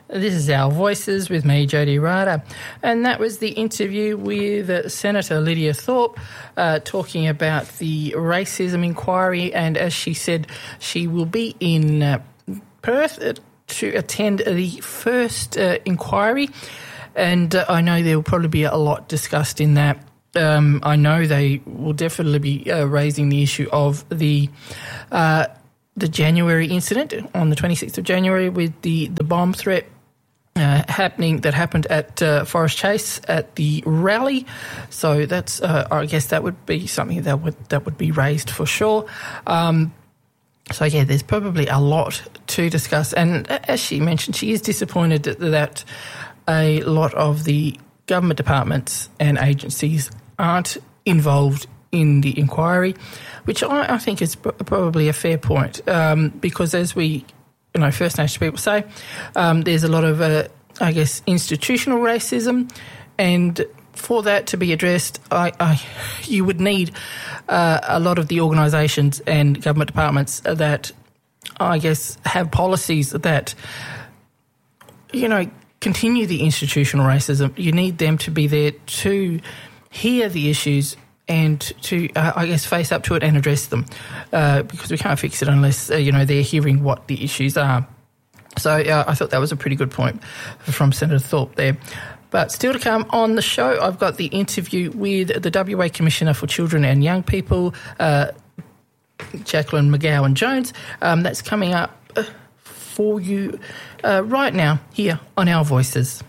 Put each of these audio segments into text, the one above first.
This is Our Voices with me, Jody Rada. And that was the interview with Senator Lydia Thorpe talking about the racism inquiry. And as she said, she will be in Perth to attend the first inquiry. And I know there will probably be a lot discussed in that. I know they will definitely be raising the issue of the January incident on the 26th of January with the bomb threat that happened at Forest Chase at the rally. So that's I guess that would be something that would be raised for sure. So yeah, there's probably a lot to discuss. And as she mentioned, she is disappointed that a lot of the government departments and agencies aren't involved in the inquiry, which I think is probably a fair point, because as we, First Nations people say, there's a lot of, institutional racism, and for that to be addressed, you would need a lot of the organisations and government departments that, have policies that, continue the institutional racism. You need them to be there to hear the issues and to, face up to it and address them, because we can't fix it unless, they're hearing what the issues are. So I thought that was a pretty good point from Senator Thorpe there. But still to come on the show, I've got the interview with the WA Commissioner for Children and Young People, Jacqueline McGowan-Jones. That's coming up for you right now here on Our Voices.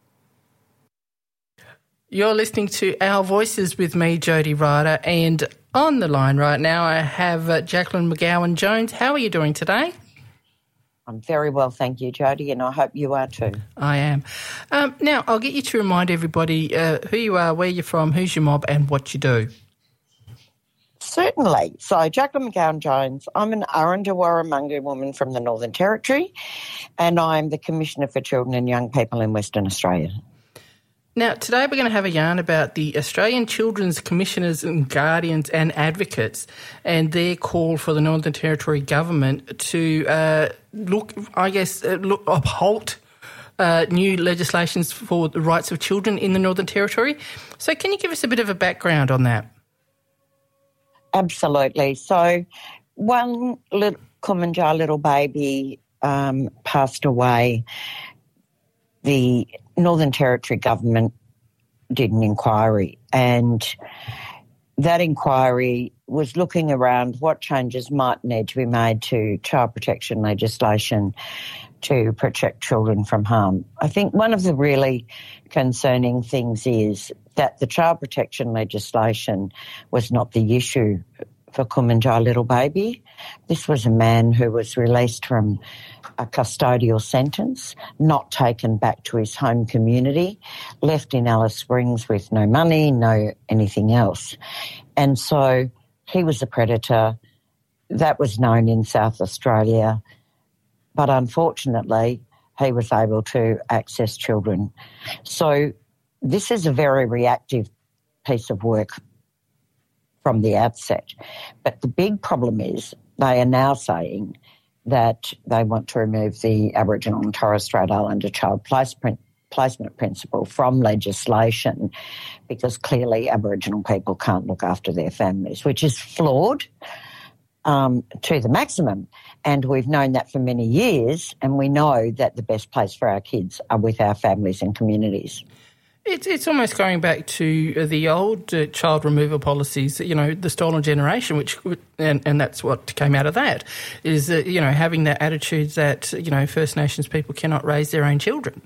You're listening to Our Voices with me, Jody Ryder, and on the line right now I have Jacqueline McGowan-Jones. How are you doing today? I'm very well, thank you, Jody, and I hope you are too. I am. Now, I'll get you to remind everybody who you are, where you're from, who's your mob and what you do. Certainly. So, Jacqueline McGowan-Jones, I'm an Arrernte Warramunga woman from the Northern Territory, and I'm the Commissioner for Children and Young People in Western Australia. Now, today we're going to have a yarn about the Australian Children's Commissioners and Guardians and Advocates and their call for the Northern Territory Government to uphold new legislations for the rights of children in the Northern Territory. So can you give us a bit of a background on that? Absolutely. So one Kumanjaa little baby passed away. The Northern Territory Government did an inquiry, and that inquiry was looking around what changes might need to be made to child protection legislation to protect children from harm. I think one of the really concerning things is that the child protection legislation was not the issue for Kumanjaa little baby. This was a man who was released from a custodial sentence, not taken back to his home community, left in Alice Springs with no money, no anything else. And so he was a predator. That was known in South Australia. But unfortunately, he was able to access children. So this is a very reactive piece of work from the outset. But the big problem is they are now saying that they want to remove the Aboriginal and Torres Strait Islander child placement principle from legislation because clearly Aboriginal people can't look after their families, which is flawed to the maximum. And we've known that for many years, and we know that the best place for our kids are with our families and communities. It's almost going back to the old child removal policies, the stolen generation, and that's what came out of that, is, having that attitude that, First Nations people cannot raise their own children.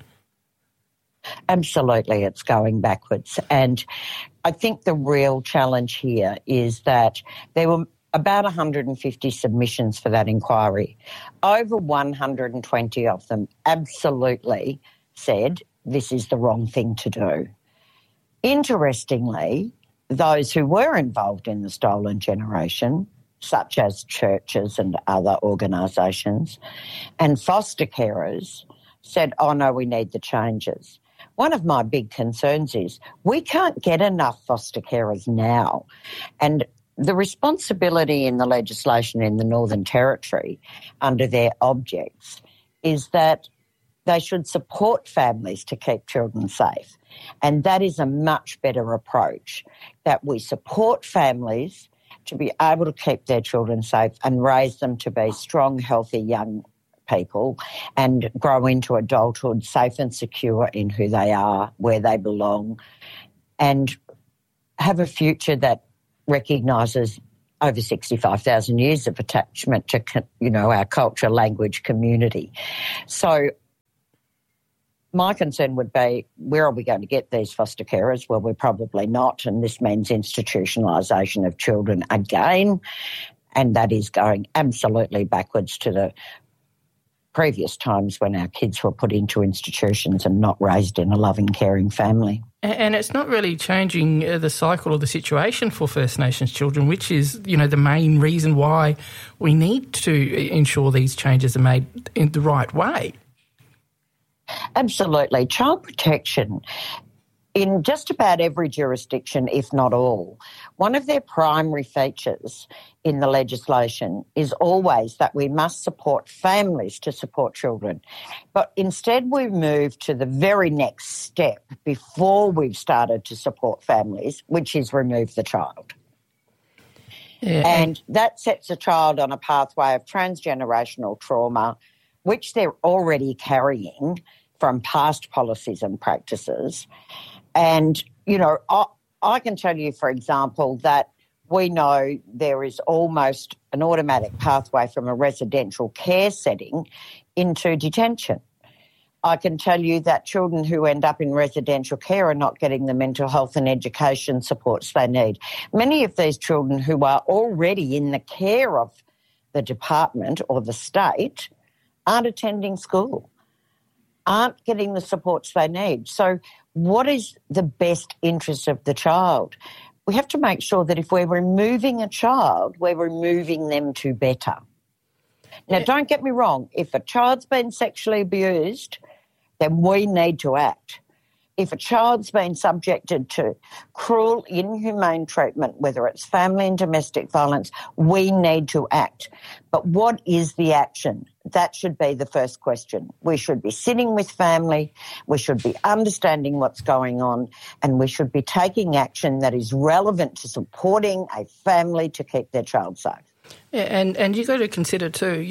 Absolutely, it's going backwards. And I think the real challenge here is that there were about 150 submissions for that inquiry. Over 120 of them absolutely said this is the wrong thing to do. Interestingly, those who were involved in the stolen generation, such as churches and other organisations, and foster carers, said, oh no, we need the changes. One of my big concerns is we can't get enough foster carers now. And the responsibility in the legislation in the Northern Territory under their objects is that they should support families to keep children safe. And that is a much better approach, that we support families to be able to keep their children safe and raise them to be strong, healthy young people and grow into adulthood safe and secure in who they are, where they belong, and have a future that recognises over 65,000 years of attachment to, our culture, language, community. So my concern would be, where are we going to get these foster carers? Well, we're probably not, and this means institutionalisation of children again, and that is going absolutely backwards to the previous times when our kids were put into institutions and not raised in a loving, caring family. And it's not really changing the cycle or the situation for First Nations children, which is, the main reason why we need to ensure these changes are made in the right way. Absolutely. Child protection, in just about every jurisdiction, if not all, one of their primary features in the legislation is always that we must support families to support children. But instead we move to the very next step before we've started to support families, which is remove the child. Yeah. And that sets a child on a pathway of transgenerational trauma, which they're already carrying from past policies and practices. And, I can tell you, for example, that we know there is almost an automatic pathway from a residential care setting into detention. I can tell you that children who end up in residential care are not getting the mental health and education supports they need. Many of these children who are already in the care of the department or the state aren't attending school, aren't getting the supports they need. So what is the best interest of the child? We have to make sure that if we're removing a child, we're removing them to better. Now, don't get me wrong. If a child's been sexually abused, then we need to act. If a child's been subjected to cruel, inhumane treatment, whether it's family and domestic violence, we need to act. But what is the action? That should be the first question. We should be sitting with family, we should be understanding what's going on, and we should be taking action that is relevant to supporting a family to keep their child safe. Yeah, and you've got to consider too,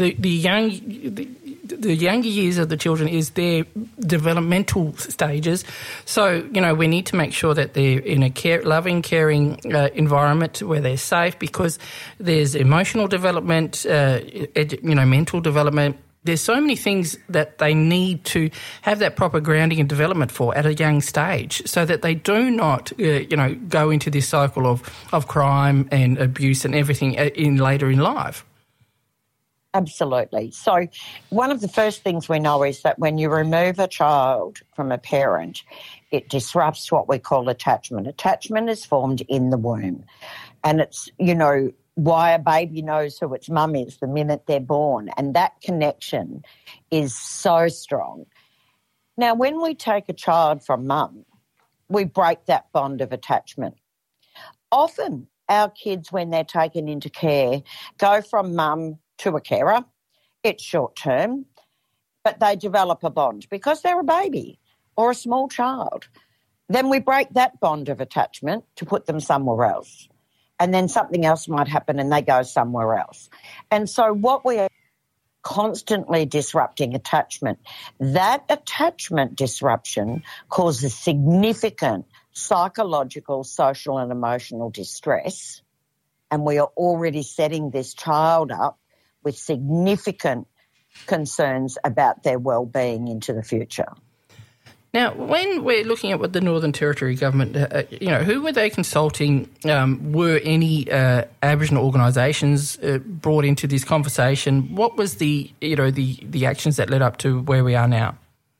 the younger years of the children is their developmental stages. So, we need to make sure that they're in a loving, caring environment where they're safe, because there's emotional development, mental development. There's so many things that they need to have that proper grounding and development for at a young stage, so that they do not, go into this cycle of crime and abuse and everything later in life. Absolutely. So one of the first things we know is that when you remove a child from a parent, it disrupts what we call attachment. Attachment is formed in the womb, and it's, why a baby knows who its mum is the minute they're born, and that connection is so strong. Now, when we take a child from mum, we break that bond of attachment. Often our kids, when they're taken into care, go from mum to a carer. It's short term, but they develop a bond because they're a baby or a small child. Then we break that bond of attachment to put them somewhere else. And then something else might happen and they go somewhere else. And so what we are constantly disrupting attachment. That attachment disruption causes significant psychological, social and emotional distress. And we are already setting this child up with significant concerns about their well-being into the future. Now, when we're looking at what the Northern Territory government, who were they consulting? Were any Aboriginal organisations brought into this conversation? What was the actions that led up to where we are now?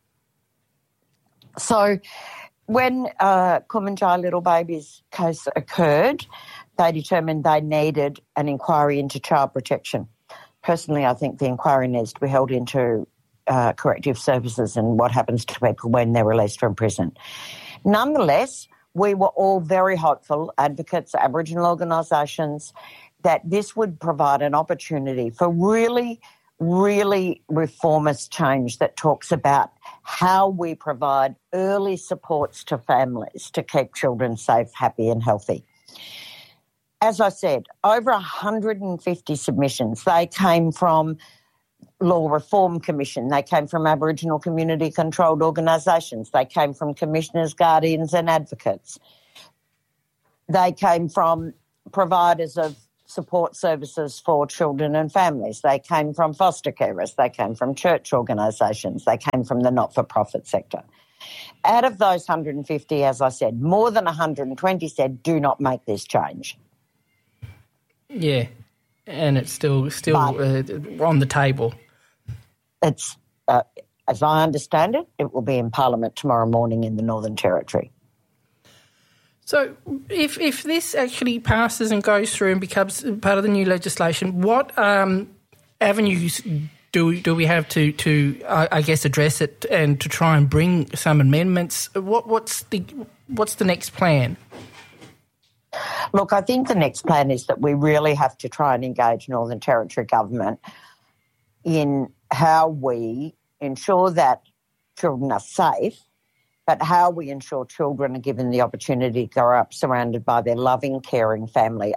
So, when Kumanjai Little Baby's case occurred, they determined they needed an inquiry into child protection. Personally, I think the inquiry needs to be held into corrective services and what happens to people when they're released from prison. Nonetheless, we were all very hopeful, advocates, Aboriginal organisations, that this would provide an opportunity for really really reformist change that talks about how we provide early supports to families to keep children safe, happy and healthy. As I said, over 150 submissions. They came from Law Reform Commission. They came from Aboriginal community-controlled organisations. They came from commissioners, guardians and advocates. They came from providers of support services for children and families. They came from foster carers. They came from church organisations. They came from the not-for-profit sector. Out of those 150, as I said, more than 120 said, do not make this change. Yeah, and it's still on the table. It's, as I understand it, it will be in Parliament tomorrow morning in the Northern Territory. So if this actually passes and goes through and becomes part of the new legislation, what avenues do we have to I guess address it and to try and bring some amendments? What's the next plan? Look, I think the next plan is that we really have to try and engage Northern Territory government in how we ensure that children are safe, but how we ensure children are given the opportunity to grow up surrounded by their loving, caring family.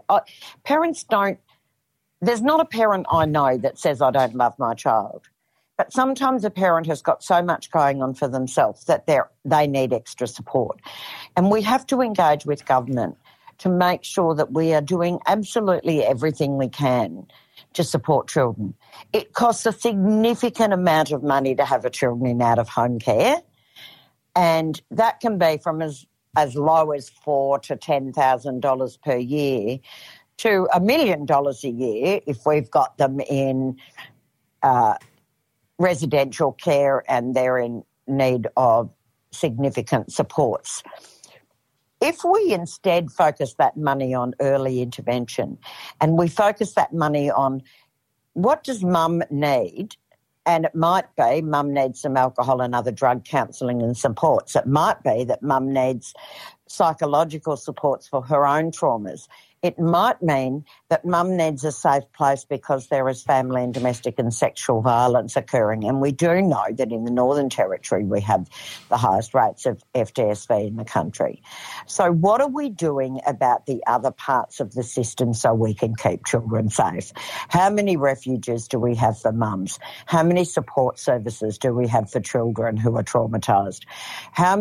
There's not a parent I know that says, I don't love my child. But sometimes a parent has got so much going on for themselves that they need extra support. And we have to engage with government to make sure that we are doing absolutely everything we can to support children. It costs a significant amount of money to have a children in out-of-home care, and that can be from as low as $4,000 to $10,000 per year to $1 million a year if we've got them in residential care and they're in need of significant supports. If we instead focus that money on early intervention and we focus that money on what does mum need, and it might be mum needs some alcohol and other drug counselling and supports. It might be that mum needs psychological supports for her own traumas. It might mean that mum needs a safe place because there is family and domestic and sexual violence occurring. And we do know that in the Northern Territory we have the highest rates of FDSV in the country. So what are we doing about the other parts of the system so we can keep children safe? How many refuges do we have for mums? How many support services do we have for children who are traumatised? How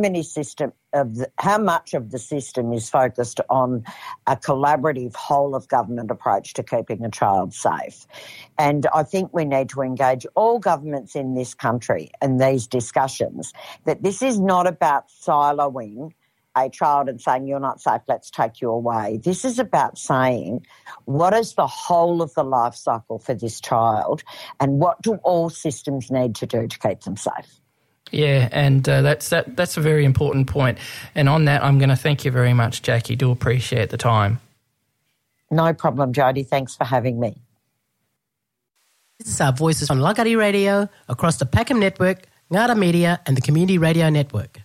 much of the system is focused on a collaborative whole of government approach to keeping a child safe? And I think we need to engage all governments in this country in these discussions, that this is not about siloing a child and saying, you're not safe, let's take you away. This is about saying, what is the whole of the life cycle for this child and what do all systems need to do to keep them safe? Yeah, and that's a very important point. And on that, I'm going to thank you very much, Jackie. Do appreciate the time. No problem, Jodie. Thanks for having me. This is our voices on Langkawi Radio, across the Peckham Network, Ngada Media and the Community Radio Network.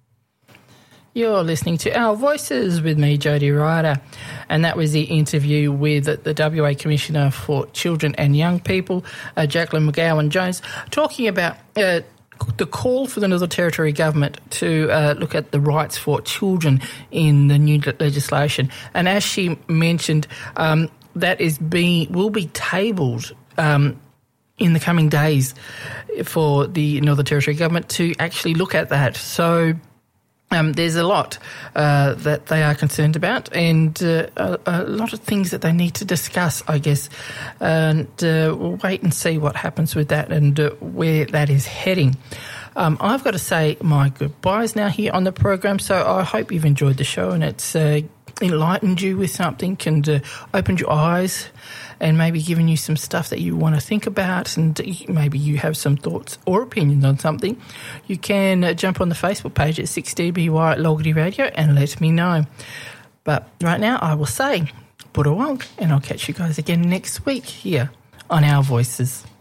You're listening to Our Voices with me, Jodie Ryder, and that was the interview with the WA Commissioner for Children and Young People, Jacqueline McGowan-Jones, talking about the call for the Northern Territory Government to look at the rights for children in the new legislation. And as she mentioned, that will be tabled in the coming days for the Northern Territory Government to actually look at that. So there's a lot that they are concerned about and a lot of things that they need to discuss, I guess. And we'll wait and see what happens with that and where that is heading. I've got to say my goodbyes now here on the program, so I hope you've enjoyed the show and it's enlightened you with something and opened your eyes and maybe given you some stuff that you want to think about, and maybe you have some thoughts or opinions on something. You can jump on the Facebook page at 6DBY at Langkawi Radio and let me know. But right now I will say, Buddha Wong, and I'll catch you guys again next week here on Our Voices.